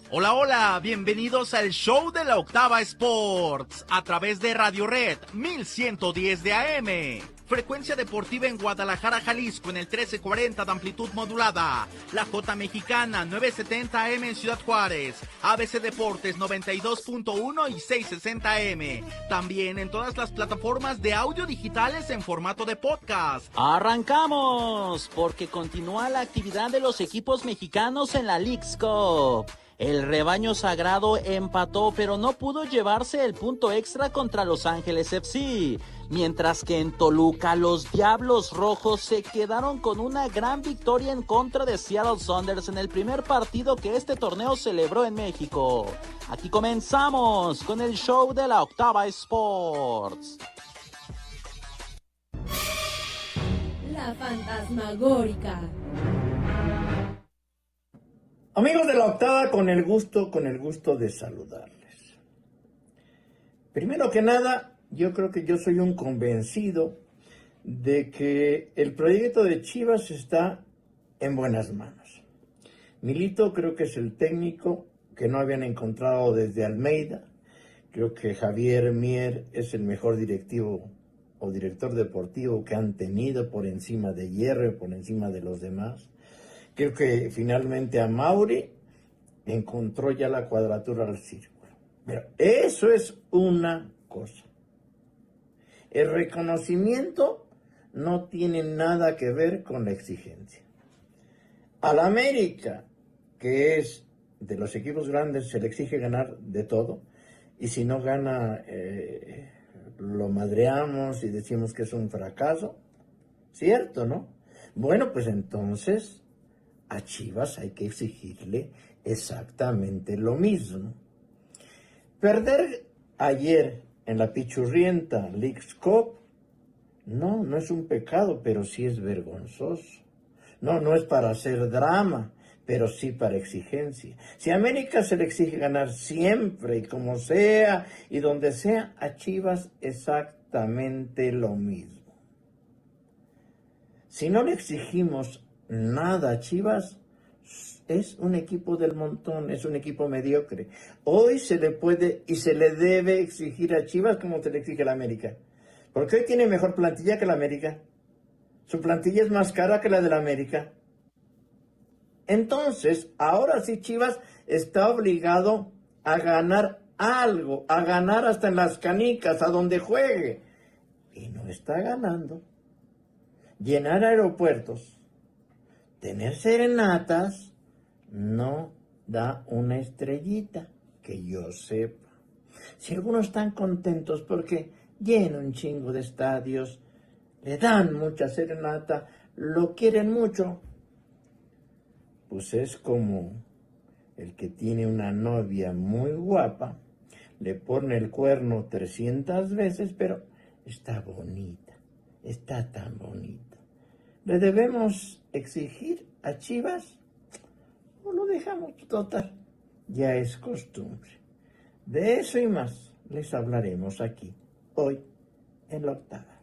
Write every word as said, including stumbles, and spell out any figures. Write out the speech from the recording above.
Hola, hola, bienvenidos al show de la Octava Sports a través de Radio Red mil ciento diez de A M. Frecuencia deportiva en Guadalajara, Jalisco en el trece cuarenta de amplitud modulada. La J Mexicana nueve setenta A M en Ciudad Juárez. A B C Deportes noventa y dos punto uno y seiscientos sesenta A M. También en todas las plataformas de audio digitales en formato de podcast. ¡Arrancamos! Porque continúa la actividad de los equipos mexicanos en la Leagues Cup. El rebaño sagrado empató, pero no pudo llevarse el punto extra contra Los Ángeles F C. Mientras que en Toluca, los Diablos Rojos se quedaron con una gran victoria en contra de Seattle Sounders en el primer partido que este torneo celebró en México. Aquí comenzamos con el show de la Octava Sports. La fantasmagórica. Amigos de la Octava, con el gusto, con el gusto de saludarles. Primero que nada, yo creo que yo soy un convencido de que el proyecto de Chivas está en buenas manos. Milito creo que es el técnico que no habían encontrado desde Almeida. Creo que Javier Mier es el mejor directivo o director deportivo que han tenido por encima de Hierro, por encima de los demás. Creo que finalmente Amaury encontró ya la cuadratura del círculo. Pero eso es una cosa. El reconocimiento no tiene nada que ver con la exigencia. Al América, que es de los equipos grandes, se le exige ganar de todo. Y si no gana, eh, lo madreamos y decimos que es un fracaso. ¿Cierto, no? Bueno, pues entonces a Chivas hay que exigirle exactamente lo mismo. Perder ayer en la pichurrienta Leagues Cup, no, no es un pecado, pero sí es vergonzoso. No, no es para hacer drama, pero sí para exigencia. Si a América se le exige ganar siempre y como sea y donde sea, a Chivas exactamente lo mismo. Si no le exigimos nada a Chivas, es un equipo del montón, es un equipo mediocre. Hoy se le puede y se le debe exigir a Chivas como se le exige a la América. Porque hoy tiene mejor plantilla que la América. Su plantilla es más cara que la de la América. Entonces, ahora sí Chivas está obligado a ganar algo, a ganar hasta en las canicas, a donde juegue. Y no está ganando. Llenar aeropuertos, tener serenatas, no da una estrellita, que yo sepa. Si algunos están contentos porque llenan un chingo de estadios, le dan mucha serenata, lo quieren mucho, pues es como el que tiene una novia muy guapa, le pone el cuerno trescientas veces, pero está bonita, está tan bonita. ¿Le debemos exigir a Chivas o lo dejamos total? Ya es costumbre. De eso y más les hablaremos aquí, hoy, en la Octava.